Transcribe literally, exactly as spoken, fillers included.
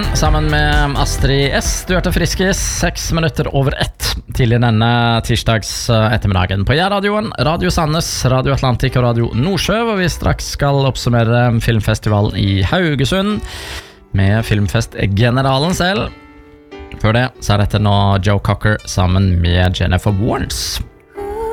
sammen med Astrid S. Du hørte Friskis, seks minutter over ett til denne tirsdags ettermiddagen på J-radioen, Radio Sandnes, Radio Atlantik og Radio Nordsjø, hvor vi straks skal oppsummere filmfestivalen i Haugesund med filmfestgeneralen selv. Før det så er dette nå Joe Cocker sammen med Jennifer Warnes.